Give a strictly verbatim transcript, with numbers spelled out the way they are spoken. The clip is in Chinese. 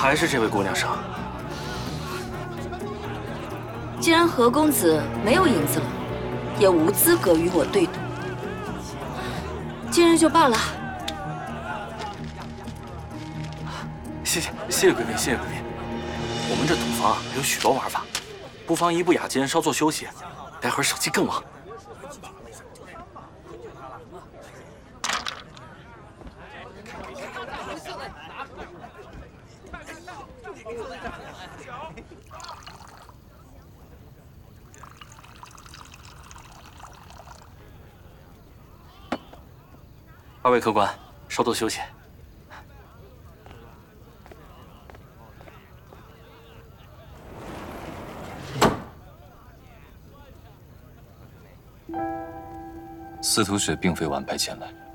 还是这位姑娘上。 既然何公子没有银子了，也无资格与我对赌。今日就罢了。 谢谢谢谢贵宾，谢谢贵宾。我们这赌房啊有许多玩法，不妨移步雅间稍作休息，待会儿手气更旺。 二位客官，稍作休息。 司徒雪并非晚白前来，